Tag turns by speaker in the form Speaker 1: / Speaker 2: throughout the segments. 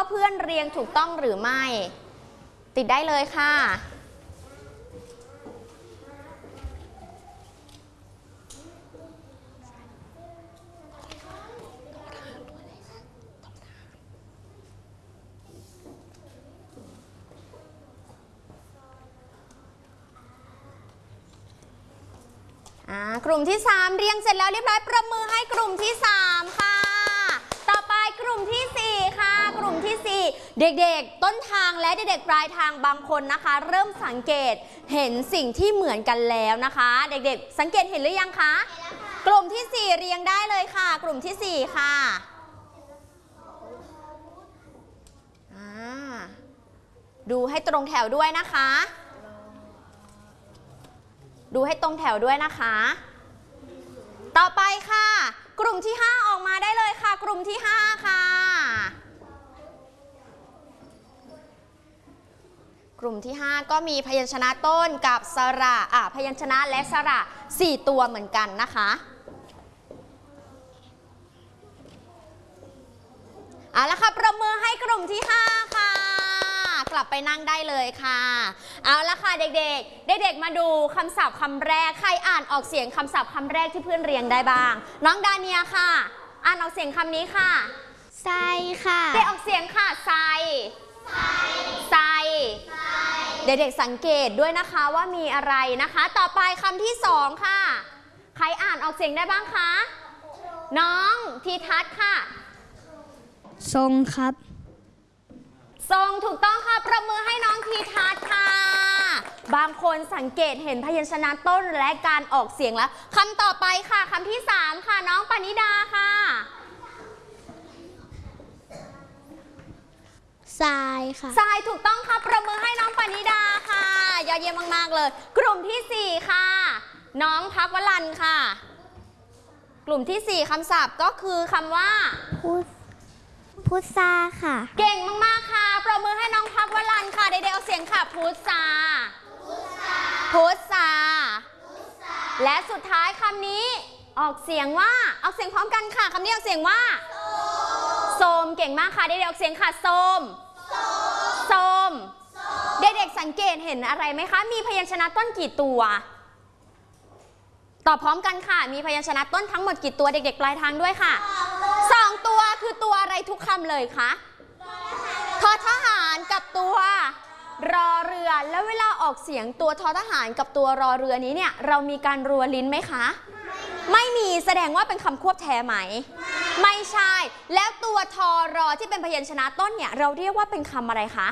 Speaker 1: เพื่อนเรียงถูกต้องหรือไม่ ติดได้เลยค่ะกลุ่มที่3เรียงเสร็จแล้วเรียบร้อยปรบมือให้กลุ่มที่3ค่ะต่อไปกลุ่มที่4ค่ะกลุ่มที่4เด็กๆต้นทางและเด็กๆปลายทางบางคนนะคะเริ่มสังเกตเห็นสิ่งที่เหมือนกันแล้วนะคะเด็กๆสังเกตเห็นหรือยังคะกลุ่มที่4เรียงได้เลยค่ะกลุ่มที่4ค่ะดูให้ตรงแถวด้วยนะคะดูให้ตรงแถวด้วยนะคะต่อไปค่ะกลุ่มที่5ออกมาได้เลยค่ะกลุ่มที่5ค่ะกลุ่มที่5ก็มีพยัญชนะต้นกับสระพยัญชนะและสระ4ตัวเหมือนกันนะคะเอาละค่ะประมือให้กลุ่มที่5ค่ะกลับไปนั่งได้เลยค่ะเอาละค่ะเด็กๆมาดูคำศัพท์คำแรกใครอ่านออกเสียงคำศัพท์คำแรกที่เพื่อนเรียงได้บ้างน้องดาเนียค่ะอ่านออกเสียงคำนี้ค่ะไซค่ะเด็กออกเสียงค่ะไซเด็กๆสังเกตด้วยนะคะว่ามีอะไรนะคะต่อไปคำที่2ค่ะใครอ่านออกเสียงได้บ้างคะน้องทีทัศน์ค่ะทรงครับทรงถูกต้องค่ะประมือให้น้องทีทัศน์ค่ะบางคนสังเกตเห็นพยัญชนะต้นและการออกเสียงแล้วคำต่อไปค่ะคำที่3ค่ะน้องปณิดาค่ะทรายค่ะทรายถูกต้องค่ะประมือให้น้องปณิดาค่ะยอดเยี่ยมมากๆเลยกลุ่มที่4ค่ะน้องพักวลันค่ะกลุ่มที่4คำศัพท์ก็คือคำว่าพุทธาค่ะเก่งมากๆค่ะปรบมือให้น้องพักวลันค่ะเด็กๆเอาเสียงค่ะพุทธาและสุดท้ายคำนี้ออกเสียงว่าออกเสียงพร้อมกันค่ะคำนี้ออกเสียงว่าโสมเก่งมากค่ะเด็กๆออกเสียงค่ะโสมเด็กๆสังเกตเห็นอะไรไหมคะมีพยัญชนะต้นกี่ตัวตอบพร้อมกันค่ะมีพยัญชนะต้นทั้งหมดกี่ตัวเด็กๆปลายทางด้วยค่ะ2ตัวคือตัวอะไรทุกคำเลยคะทอทหารกับตัวรอเรือแล้วเวลาออกเสียงตัวทอทหารกับตัวรอเรือนี้เนี่ยเรามีการรัวลิ้นไหมคะไม่มีแสดงว่าเป็นคำควบแท้ไหมไม่ใช่แล้วตัวทอรอที่เป็นพยัญชนะต้นเนี่ยเราเรียกว่าเป็นคำอะไรคะ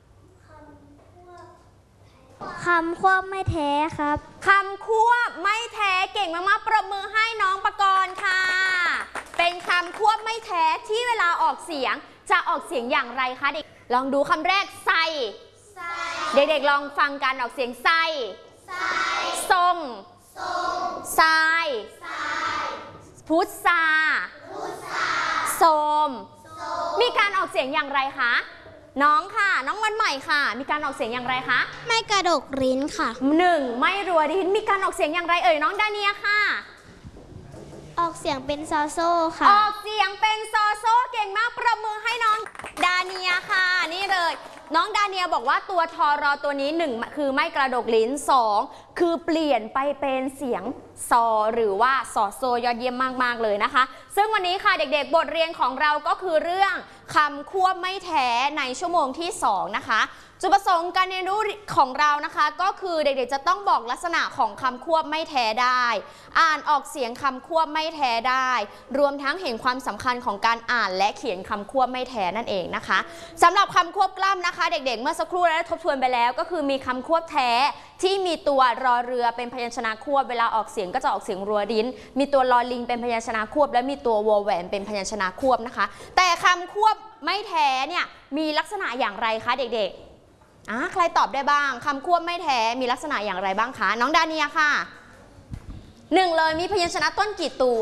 Speaker 1: คำควบไม่แท้ครับคำควบไม่แท้เก่งมากๆปรบมือให้น้องปกรณ์ค่ะเป็นคำควบไม่แท้ที่เวลาออกเสียงจะออกเสียงอย่างไรคะเด็กลองดูคำแรกไซเด็กๆลองฟังการออกเสียงไซทรงทรายพุทธาโสมมีการออกเสียงอย่างไรคะน้องค่ะน้องวันใหม่ค่ะมีการออกเสียงอย่างไรคะ
Speaker 2: ไม่กระดกลิ้นค่ะ
Speaker 1: 1ไม่รัวลิ้นมีการออกเสียงอย่างไรเอ่ยน้องดาเนียค่ะ
Speaker 2: ออกเสียงเป็นซอโซ่ค่ะ
Speaker 1: ออกเสียงเป็นซอโซ่เก่งมากประมือให้น้องดาเนียค่ะนี่เลยน้องดาเนียบอกว่าตัวทอรอตัวนี้1คือไม่กระดกลิ้น2คือเปลี่ยนไปเป็นเสียงซอหรือว่าซอโซยอดเยี่ยมมากๆเลยนะคะซึ่งวันนี้ค่ะเด็กๆบทเรียนของเราก็คือเรื่องคำควบไม่แท้ในชั่วโมงที่2นะคะจุดประสงค์การเรียนรู้ของเรานะคะก็คือเด็กๆจะต้องบอกลักษณะของคำควบไม่แท้ได้อ่านออกเสียงคำควบไม่แท้ได้รวมทั้งเห็นความสำคัญของการอ่านและเขียนคำควบไม่แท้นั่นเองนะคะสำหรับคำควบกล้ำนะคะเด็กๆเมื่อสักครู่ได้ทบทวนไปแล้วก็คือมีคำควบแท้ที่มีตัวรอเรือเป็นพยัญชนะควบเวลาออกเสียงก็จะออกเสียงรัวลิ้นมีตัวลอลิงเป็นพยัญชนะควบและมีตัววอแหวนเป็นพยัญชนะควบนะคะแต่คำควบไม่แท้เนี่ยมีลักษณะอย่างไรคะเด็กๆใครตอบได้บ้างคำควบไม่แท้มีลักษณะอย่างไรบ้างคะน้องดาเนียค่ะ1เลยมีพยัญชนะต้นกี่ตัว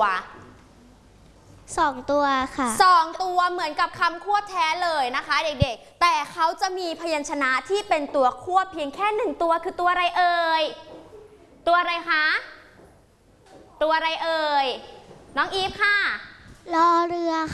Speaker 2: 2ตัวค่ะ
Speaker 1: 2ตัวเหมือนกับคำควบแท้เลยนะคะเด็กๆแต่เขาจะมีพยัญชนะที่เป็นตัวควบเพียงแค่1ตัวคือตัวอะไรเอ่ยตัวอะไรคะตัวอะไรเอ่ยน้องอีฟค่ะ
Speaker 2: รอเรือ